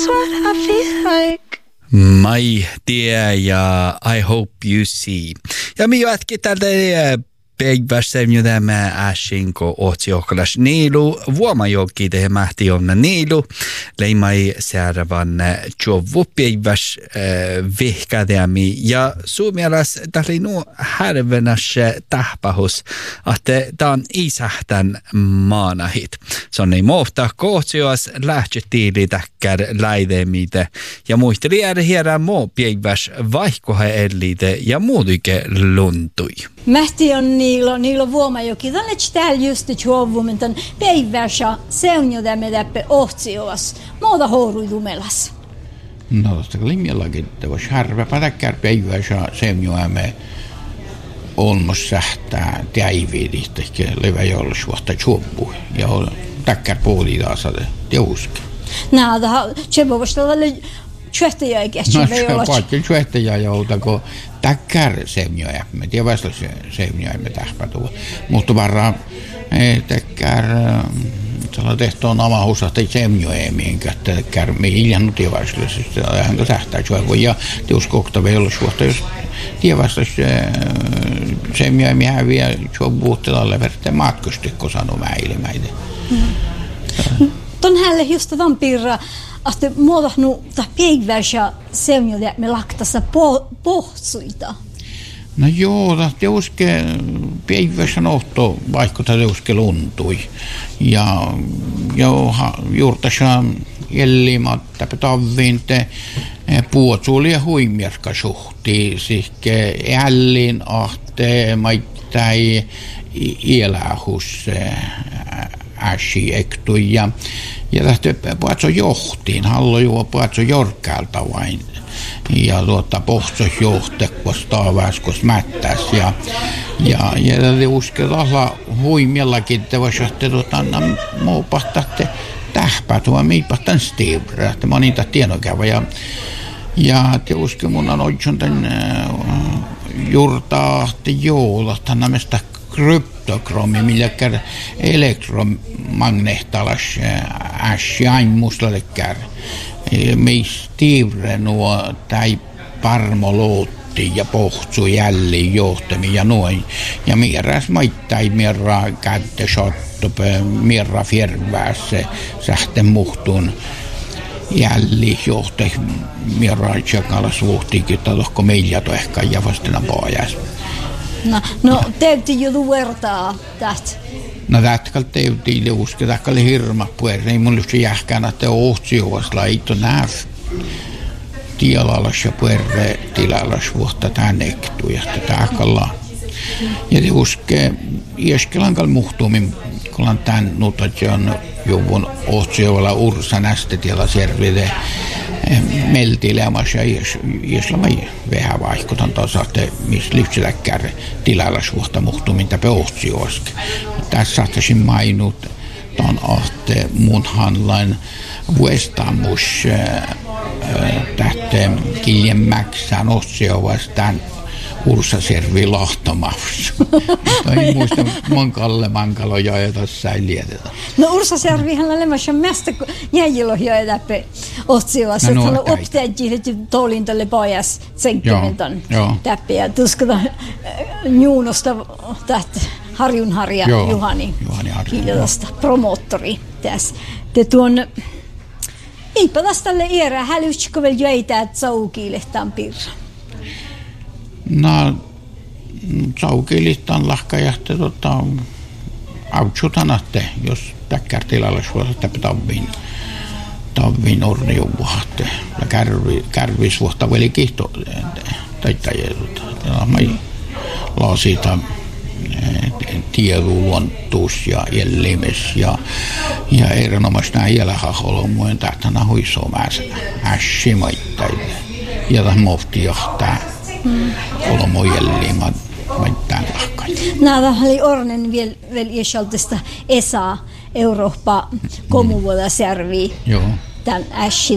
That's what I feel like. My dear ja I hope you see. Ja me jatki tältä päivässä tämä äsinko otsiokalas niilu vuomajoki te mähti onna niilu leimai seuraavan jovu päiväs vihkädämi ja suomalais tällä nu härvenäs tahpahus että tämän isähtän maanahit. Se on niin muuta kohtsioas lähtetiili täkkär läidemite ja muisteli hierän muu päiväs vaihkoha ellite ja muutyke luntui. Mähti on niillä vuomajoki. Tänne täällä just det juovumentan päivässä seunjodamme täppe ohtsioas. Muuta horuidumelas. No tosta linjallakin, että vois harva pätäkkär päivässä seunjoamme olmos sähtää täiviidistä, levä jollisuutta juoppu. Ja täkkär puoli taas teuski. Nää, se voisi olla tjöhtäjäikin. No se on paitsi tjöhtäjäjouta, kun täkkär seunjoja. Me tiedä vasta seunjoja me tähpätuva. Mutta varmaan täkkär tällä tehtoon amahusahta seunjoja, minkä täkkär me iljan tiedäväisellä. Hänkä tähtää juoppu. Ja teuskokta velsuutta, jos tiedävästä seunjoja me häviä juoppuuttelalle verteen matkustikko sanoo mäilimäitä. Ton hälle just tämän piirra, että muodahnu ta päivässä seunjoja me laktassa pohtsuita. No joo, teuske päivässä nohto, vaikka teuske luntui. Ja juurtassa jellimat täpä te puotsulia huimierka suhti, sihke ällin ahte maittai elähus äsi ektui ja tästä puhatso johtiin, hallo juo puhatso jorkkäältä vain. Ja pohtsos johtekos taavaskos mättäs ja tätä uskella huimiallakin, että voisi anna muupahtatte tähpätua, miipahtan stiivra, että mä niitä tienokävä ja te uske mun on oikein tämän juurtaahti joulat, annamesta kryptokromi, millä elektromagneettalas äsi aimuslalekkär. Meis tiivre nuo tai parmolootti ja pohtsu jälleen johtami ja noin. Ja mieräs maittai mierra kätte shottope, mierra fjärväässe sähten muhtun jälleen johte mierra tsekalla suhtikin, että tohko meillä tohka ja vastena pojas. No täytyy jo luertaa tästä. No tätkal täytyy uske, tätkal hirma puer, ei mun lyhtsä jähkään, että ohtsioas laito näf tialalas ja puerre tilalas vuotta tänektu ja tätkalla. Ja te uske, ieskelankal muhtuumin, kun on tän nutat ja on juvun ohtsioalla ursa näste tiala servide meltilemas ja ieslämä vähän vaihkotan tasahte, missä lyhtsäläkkär tilalas vuotta muhtuumin täpä ohtsioaske. Tässä saattaisin mainut ton ahte munhanlain vuestamus tähte kiljen mäksään ohtsioas tän Ursaservi lahtomassa. Ei muista mankalo joita tässä ei lietetä. No Ursaservihän on lemmässä mästä jäjilo joita otsiivassa. No, hän on opteettiin, että toolin tälle pojas senkkimenton täppi. Ja tuskata Juunosta tähtä Harjunharja Juhani Kiitosta promoottori tässä. Te tuon eipä tästä tälle erää hälytsikö vielä jäitä, että saukilehtaan pirra. No, saukilihtaan lahkajahte autsutanatte, jos täkkär tilalla suosetta tavviin orniuvuhahte. Ja kärvis vuotta veli kihto taittajeetuta. Laasita tieduluontuus ja jällimes ja erinomaisesti nämä jälhaholomujen tähtänä huisoomässä ässimaittain. Ja tämän mofti johtaa. Olomojelliin tämän lahkaan. Nämä oli ornen vielä iäsaltista ESA Eurooppa komuvuoda servi tämän ässi